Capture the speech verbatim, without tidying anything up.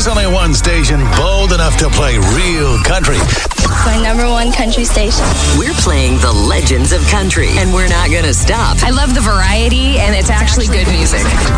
only one station bold enough to play real country. My number one country station. We're playing the legends of country, and we're not going to stop. I love the variety, and it's actually good music.